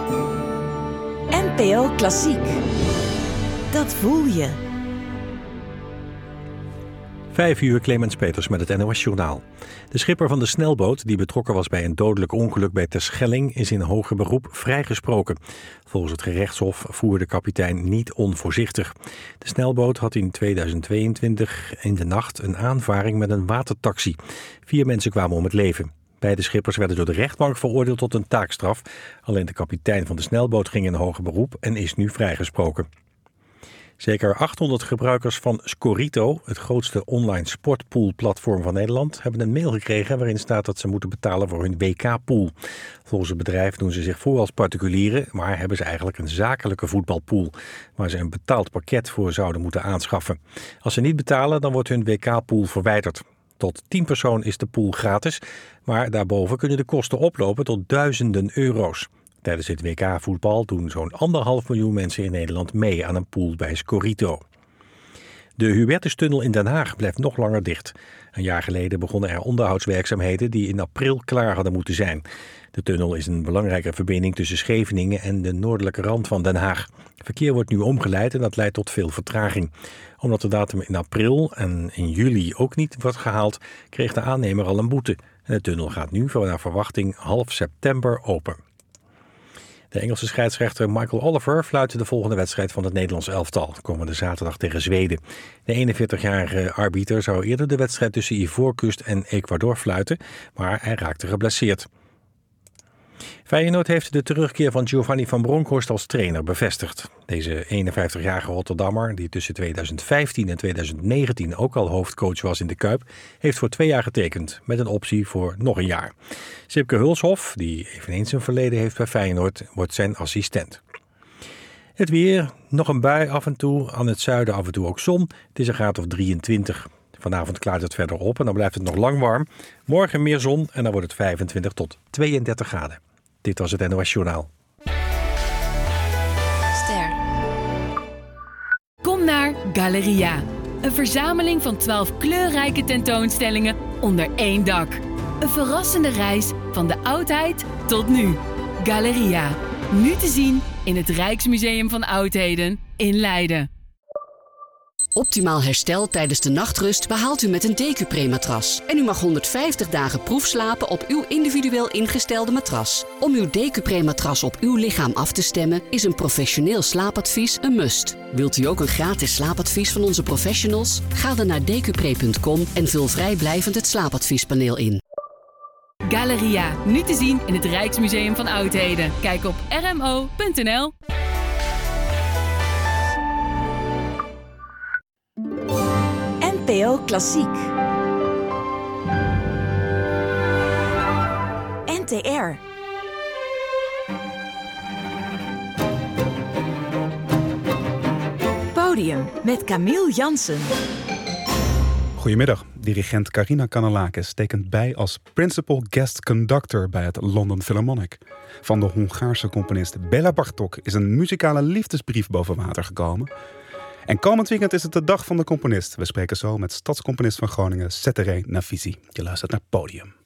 NPO Klassiek. Dat voel je. 5:00, Clemens Peters met het NOS Journaal. De schipper van de snelboot, die betrokken was bij een dodelijk ongeluk bij Terschelling, is in hoger beroep vrijgesproken. Volgens het gerechtshof voerde de kapitein niet onvoorzichtig. De snelboot had in 2022 in de nacht een aanvaring met een watertaxi. 4 mensen kwamen om het leven. Beide schippers werden door de rechtbank veroordeeld tot een taakstraf. Alleen de kapitein van de snelboot ging in hoger beroep en is nu vrijgesproken. Zeker 800 gebruikers van Scorito, het grootste online sportpoolplatform van Nederland, hebben een mail gekregen waarin staat dat ze moeten betalen voor hun WK-pool. Volgens het bedrijf doen ze zich voor als particulieren, maar hebben ze eigenlijk een zakelijke voetbalpool, waar ze een betaald pakket voor zouden moeten aanschaffen. Als ze niet betalen, dan wordt hun WK-pool verwijderd. Tot 10 personen is de pool gratis, maar daarboven kunnen de kosten oplopen tot duizenden euro's. Tijdens het WK-voetbal doen zo'n 1,5 miljoen mensen in Nederland mee aan een pool bij Scorito. De Hubertustunnel in Den Haag blijft nog langer dicht. Een jaar geleden begonnen er onderhoudswerkzaamheden die in april klaar hadden moeten zijn. De tunnel is een belangrijke verbinding tussen Scheveningen en de noordelijke rand van Den Haag. Verkeer wordt nu omgeleid en dat leidt tot veel vertraging. Omdat de datum in april en in juli ook niet wordt gehaald, kreeg de aannemer al een boete. En de tunnel gaat nu naar verwachting half september open. De Engelse scheidsrechter Michael Oliver fluit de volgende wedstrijd van het Nederlands elftal, komende zaterdag tegen Zweden. De 41-jarige arbiter zou eerder de wedstrijd tussen Ivoorkust en Ecuador fluiten, maar hij raakte geblesseerd. Feyenoord heeft de terugkeer van Giovanni van Bronckhorst als trainer bevestigd. Deze 51-jarige Rotterdammer, die tussen 2015 en 2019 ook al hoofdcoach was in de Kuip, heeft voor 2 jaar getekend, met een optie voor nog een jaar. Sipke Hulshoff, die eveneens een verleden heeft bij Feyenoord, wordt zijn assistent. Het weer, nog een bui af en toe, aan het zuiden af en toe ook zon. Het is een graad of 23. Vanavond klaart het verder op en dan blijft het nog lang warm. Morgen meer zon en dan wordt het 25 tot 32 graden. Dit was het NOS Journaal. Ster. Kom naar Galeria. Een verzameling van 12 kleurrijke tentoonstellingen onder één dak. Een verrassende reis van de oudheid tot nu. Galeria. Nu te zien in het Rijksmuseum van Oudheden in Leiden. Optimaal herstel tijdens de nachtrust behaalt u met een Decupre-matras. En u mag 150 dagen proefslapen op uw individueel ingestelde matras. Om uw Decupre-matras op uw lichaam af te stemmen is een professioneel slaapadvies een must. Wilt u ook een gratis slaapadvies van onze professionals? Ga dan naar decupre.com en vul vrijblijvend het slaapadviespaneel in. Galeria, nu te zien in het Rijksmuseum van Oudheden. Kijk op rmo.nl. NPO Klassiek. NTR. Podium met Camille Jansen. Goedemiddag. Dirigent Karina Kanellakis tekent bij als Principal Guest Conductor bij het London Philharmonic. Van de Hongaarse componist Béla Bartók is een muzikale liefdesbrief boven water gekomen. En komend weekend is het de dag van de componist. We spreken zo met stadscomponist van Groningen, Cettere Nafisi. Je luistert naar Podium.